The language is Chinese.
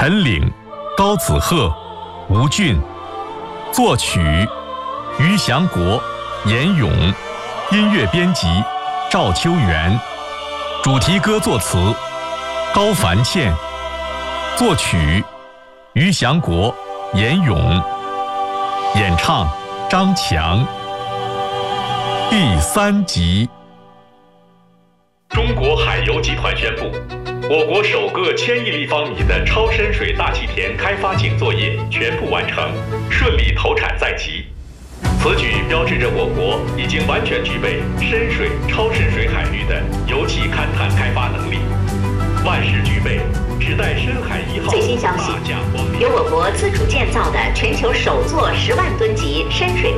陈岭、高子鹤、吴俊，作曲于祥国、严咏，音乐编辑赵秋元，主题歌作词高凡倩，作曲于祥国、严咏，演唱张强。第3集。中国海油集团宣布，我国首个1000亿立方米的超深水大气田开发井作业全部完成，顺利投产在即。此举标志着我国已经完全具备深水、超深水海域的油气勘探开发能力，万事俱备，只待深海1号最新消息，由我国自主建造的全球首座10万吨级深水